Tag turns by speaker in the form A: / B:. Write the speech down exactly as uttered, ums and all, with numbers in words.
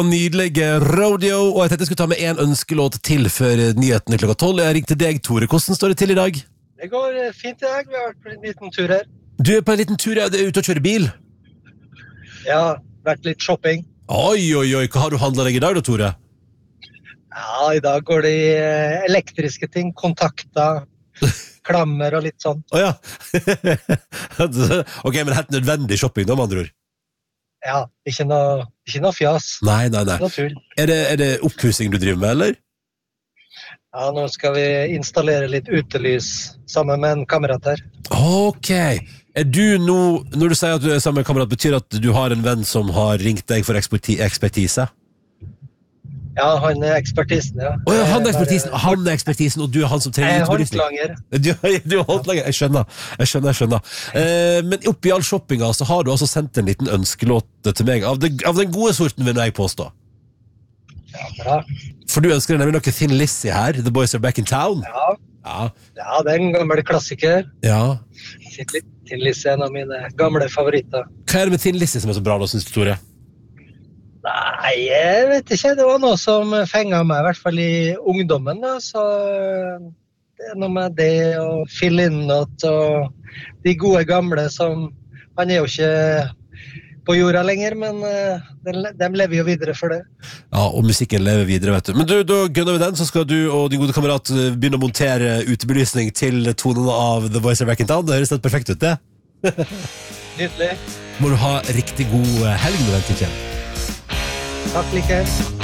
A: Nydelige Rodeo, og jeg tenkte jeg skulle ta med en ønskelåt til før nyhetene klokka tolv. Jeg ringte deg, Tore. Hvordan står det til i dag?
B: Det går fint i dag. Vi har vært på en liten tur her.
A: Du er på en liten tur, ja. Du er ute og kjører bil?
B: Ja, vært litt shopping.
A: Oi, oi, oi. Hva har du handlet deg i dag da, Tore?
B: Ja, i dag går det i elektriske ting, kontakter, klammer og litt sånn.
A: Åja. Ok, men helt nødvendig shopping da, med andre ord.
B: Ja, ikke noe, ikke noe fjas.
A: Nei, nei, nei.
B: Noe tull.
A: Er det, er det oppussing du driver med, eller?
B: Ja, nå skal vi installere litt utelys sammen med en kamerat her.
A: Ok. Er du nå, når du sier at du er sammen med en kamerat, betyr at du har en venn som har ringt deg for eksperti- ekspertise?
B: Ja, han er ekspertisen, ja.
A: Åja, han er ekspertisen, han er ekspertisen, og du er han som trenger
B: Jeg er
A: utbelysning.
B: håndlanger.
A: Du, du er håndlanger, jeg skjønner, jeg skjønner, jeg skjønner. Eh, men oppi all shoppinga så har du altså sendt en liten ønskelåt til meg, av, det, av den gode sorten vil jeg påstå.
B: Ja, bra.
A: For du ønsker nemlig noe Thin Lizzy her, The Boys Are Back in Town.
B: Ja,
A: Ja,
B: ja det er en gammel klassiker.
A: ja.
B: Til Lise, en av mine gamle favoritter.
A: Hva er det med Thin Lizzy som er så bra da, synes du, Tore?
B: Nei, jeg vet ikke. Det var noe som fenget meg, i hvert fall i ungdommen. Da. Så det er noe med det, og Phil Lynott, og de gode gamle som... Han er jo ikke på jorda lenger, men de, de lever jo videre for det.
A: Ja, og musikken lever videre, vet du. Men du, da gønner vi den, så skal du og din gode kamerat begynne å montere utebelysning til tonene av The Voice of Back in Town. Det høres helt perfekt ut, det.
B: Nydelig.
A: Må du ha riktig god helg med den, Tittjen.
B: Takk like.